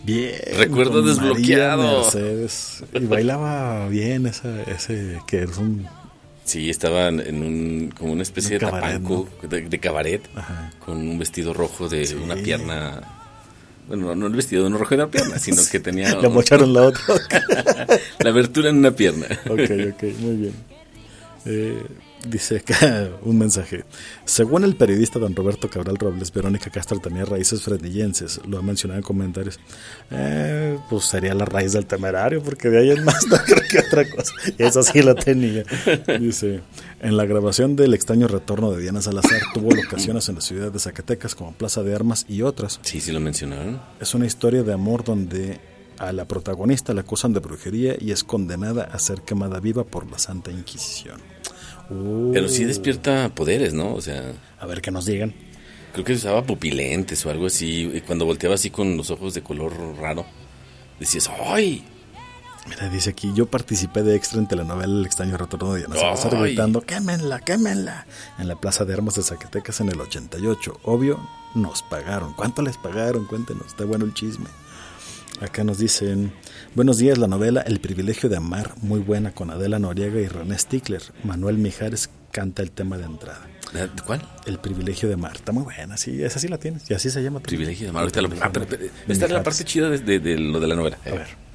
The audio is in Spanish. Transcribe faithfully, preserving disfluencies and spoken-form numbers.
Bien. Recuerdo desbloqueado. María Mercedes. Y bailaba bien esa, ese que es un... Sí, estaba en un como una especie un de cabaret, tapanco, ¿no? de, de cabaret, Ajá. con un vestido rojo de Sí. una pierna. Bueno, no el vestido de una rojo de una pierna, sino que tenía... Le mocharon la otra. la abertura en una pierna. Ok, ok, muy bien. Eh, dice acá un mensaje. Según el periodista don Roberto Cabral Robles, Verónica Castro tenía raíces fredillenses. Lo ha mencionado en comentarios. Eh, pues sería la raíz del Temerario, porque de ahí en más no creo que otra cosa. Esa sí la tenía. Dice, en la grabación del extraño retorno de Diana Salazar tuvo locaciones en la ciudad de Zacatecas como Plaza de Armas y otras. Sí, sí lo mencionaron. Es una historia de amor donde a la protagonista la acusan de brujería y es condenada a ser quemada viva por la Santa Inquisición. Uh. Pero sí despierta poderes, ¿no? O sea... A ver, que nos digan. Creo que usaba pupilentes o algo así. Y cuando volteaba así con los ojos de color raro, decías, ¡ay! Mira, dice aquí, yo participé de extra en telenovela El extraño retorno de Diana Salazar, ¡Ay! gritando, ¡quémenla, quémenla! En la Plaza de Armas de Zacatecas en el ochenta y ocho. Obvio, nos pagaron. ¿Cuánto les pagaron? Cuéntenos, está bueno el chisme. Acá nos dicen, buenos días, la novela El privilegio de amar, muy buena, con Adela Noriega y René Stickler. Manuel Mijares canta el tema de entrada. ¿Cuál? El privilegio de amar, está muy buena, sí, esa sí la tienes, y así se llama. Privilegio de amar. Ahorita lo... ah, pero, pero, esta es la parte chida de, de, de lo de la novela. A ver.